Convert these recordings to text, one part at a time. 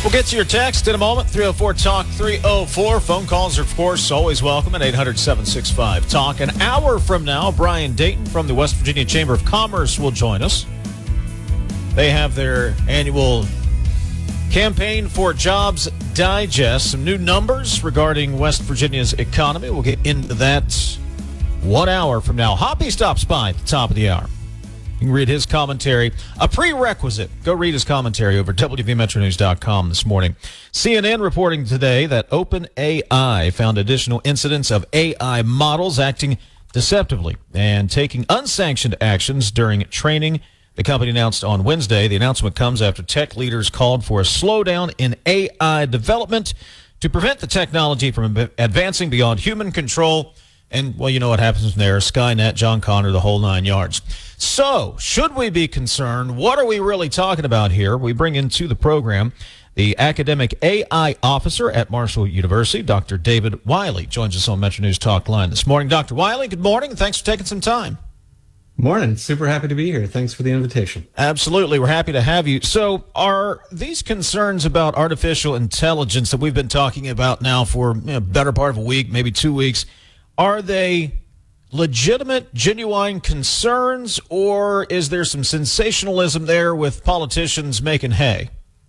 We'll get to your text in a moment. 304-TALK 304. Phone calls are, of course, always welcome at 800-765-TALK. An hour from now, Brian Dayton from the West Virginia Chamber of Commerce will join us. They have their annual Campaign for Jobs Digest. Some new numbers regarding West Virginia's economy. We'll get into that 1 hour from now. Hoppy stops by at the top of the hour. You can read his commentary. A prerequisite. Go read his commentary over at WVMetroNews.com this morning. CNN reporting today that OpenAI found additional incidents of AI models acting deceptively and taking unsanctioned actions during training. The company announced on Wednesday. The announcement comes after tech leaders called for a slowdown in AI development to prevent the technology from advancing beyond human control. And, well, you know what happens there. Skynet, John Connor, the whole 9 yards. So, should we be concerned? What are we really talking about here? We bring into the program the academic AI officer at Marshall University, Dr. David Wiley, joins us on Metro News Talk Line this morning. Dr. Wiley, good morning. Thanks for taking some time. Morning. Super happy to be here. Thanks for the invitation. Absolutely. We're happy to have you. So are these concerns about artificial intelligence that we've been talking about now for a better part of a week, maybe 2 weeks, are they legitimate, genuine concerns, or is there some sensationalism there with politicians making hay?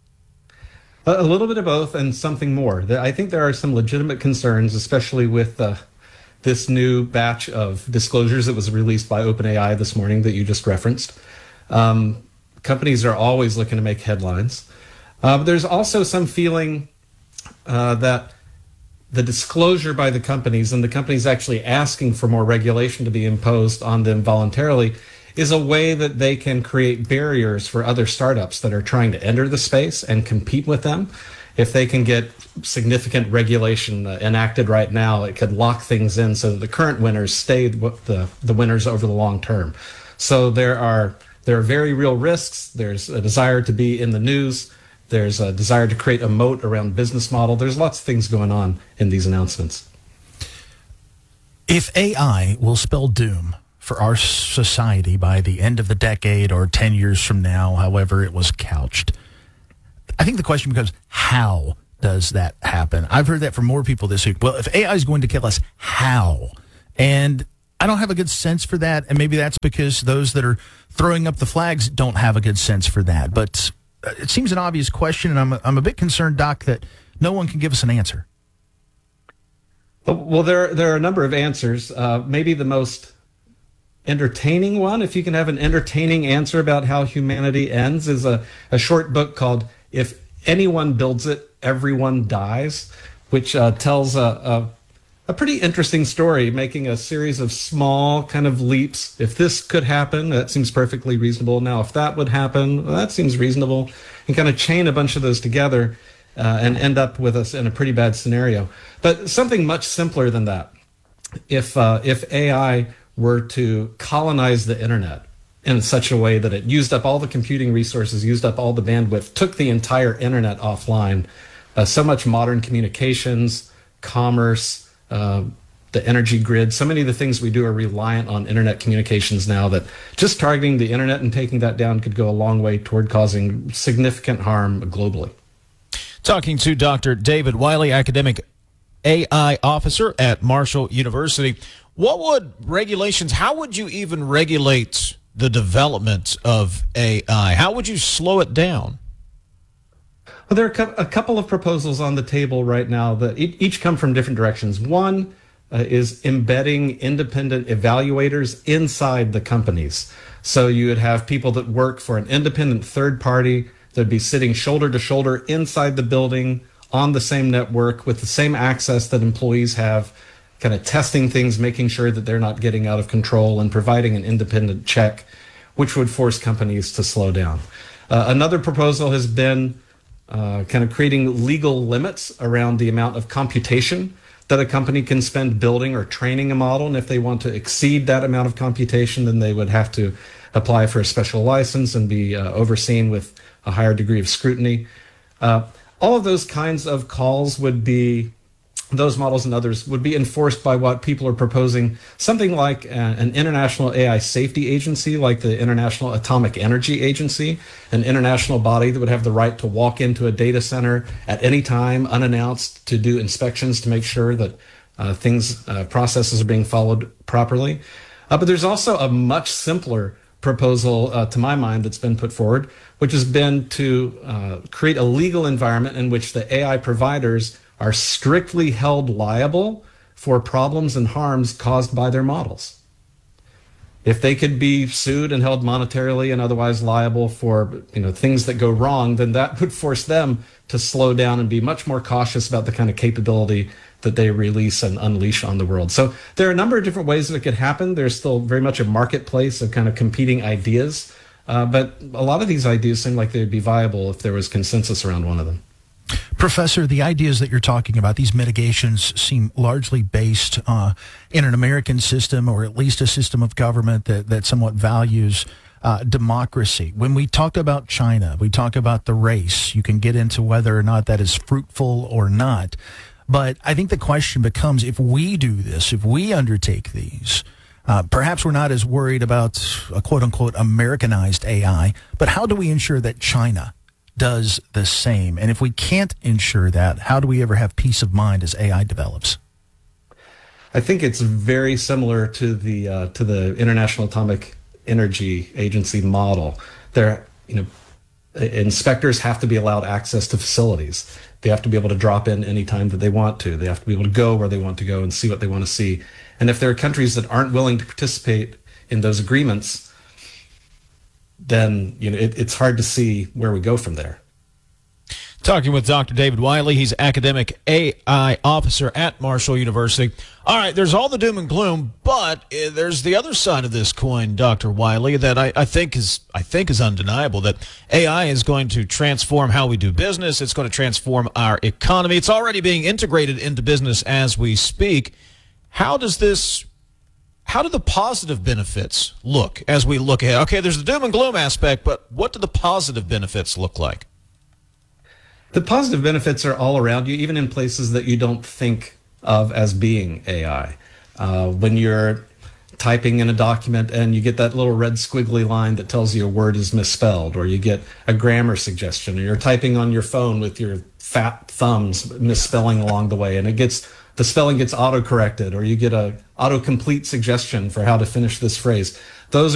A little bit of both and something more. I think there are some legitimate concerns, especially with this new batch of disclosures that was released by OpenAI this morning that you just referenced. Companies are always looking to make headlines. But there's also some feeling that the disclosure by the companies and the companies actually asking for more regulation to be imposed on them voluntarily is a way that they can create barriers for other startups that are trying to enter the space and compete with them. If they can get significant regulation enacted right now, it could lock things in so that the current winners stay the winners over the long term. So there are very real risks. There's a desire to be in the news. There's a desire to create a moat around business model. There's lots of things going on in these announcements. If AI will spell doom for our society by the end of the decade or 10 years from now, however it was couched, I think the question becomes, how does that happen? I've heard that from more people this week. Well, if AI is going to kill us, how? And I don't have a good sense for that, and maybe that's because those that are throwing up the flags don't have a good sense for that. But it seems an obvious question, and I'm a bit concerned, Doc, that no one can give us an answer. Well, there are a number of answers. Maybe the most entertaining one, if you can have an entertaining answer about how humanity ends, is a short book called If Anyone Builds It, Everyone Dies, which tells a pretty interesting story, making a series of small kind of leaps. If this could happen, that seems perfectly reasonable. Now, if that would happen, well, that seems reasonable, and kind of chain a bunch of those together and end up with us in a pretty bad scenario. But something much simpler than that. If AI were to colonize the internet in such a way that it used up all the computing resources, used up all the bandwidth, took the entire internet offline, so much modern communications, commerce, the energy grid, so many of the things we do are reliant on internet communications now that just targeting the internet and taking that down could go a long way toward causing significant harm globally. Talking to Dr. David Wiley, academic AI officer at Marshall University. What would regulations, how would you even regulate the development of AI? How would you slow it down? Well, there are a couple of proposals on the table right now that each come from different directions. One is embedding independent evaluators inside the companies. So you would have people that work for an independent third party that would be sitting shoulder to shoulder inside the building on the same network with the same access that employees have, kind of testing things, making sure that they're not getting out of control and providing an independent check, which would force companies to slow down. Another proposal has been kind of creating legal limits around the amount of computation that a company can spend building or training a model. And if they want to exceed that amount of computation, then they would have to apply for a special license and be overseen with a higher degree of scrutiny. All of those kinds of calls would be those models and others would be enforced by what people are proposing, something like an international AI safety agency, like the International Atomic Energy Agency, an international body that would have the right to walk into a data center at any time, unannounced, to do inspections to make sure that processes are being followed properly. But there's also a much simpler proposal, to my mind, that's been put forward, which has been to create a legal environment in which the AI providers are strictly held liable for problems and harms caused by their models. If they could be sued and held monetarily and otherwise liable for things that go wrong, then that would force them to slow down and be much more cautious about the kind of capability that they release and unleash on the world. So there are a number of different ways that it could happen. There's still very much a marketplace of kind of competing ideas, but a lot of these ideas seem like they'd be viable if there was consensus around one of them. Professor, the ideas that you're talking about, these mitigations seem largely based in an American system, or at least a system of government that somewhat values democracy. When we talk about China, we talk about the race. You can get into whether or not that is fruitful or not. But I think the question becomes, if we do this, if we undertake these, perhaps we're not as worried about a quote-unquote Americanized AI, but how do we ensure that China does the same? And if we can't ensure that, how do we ever have peace of mind as AI develops? I think it's very similar to the International Atomic Energy Agency model. Inspectors have to be allowed access to facilities. They have to be able to drop in anytime that they want to. They have to be able to go where they want to go and see what they want to see. And if there are countries that aren't willing to participate in those agreements, then it's hard to see where we go from there. Talking with Dr. David Wiley. He's academic AI officer at Marshall University. All right, there's all the doom and gloom, but there's the other side of this coin, Dr. Wiley, that I think is undeniable, that AI is going to transform how we do business. It's going to transform our economy. It's already being integrated into business as we speak. How do the positive benefits look as we look ahead? Okay, there's the doom and gloom aspect, but what do the positive benefits look like? The positive benefits are all around you, even in places that you don't think of as being AI. When you're typing in a document and you get that little red squiggly line that tells you a word is misspelled, or you get a grammar suggestion, or you're typing on your phone with your fat thumbs misspelling along the way, and the spelling gets auto-corrected, or you get a autocomplete suggestion for how to finish this phrase. Those